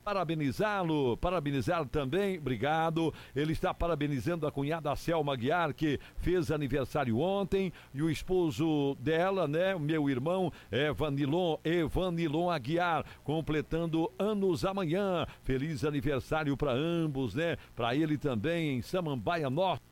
parabenizar também, obrigado. Ele está parabenizando a cunhada Selma Aguiar, que fez aniversário ontem, e o esposo dela, né, o meu irmão Evanilon Aguiar, completando anos amanhã. Feliz aniversário para ambos, né? Para ele também em Samambaia Norte.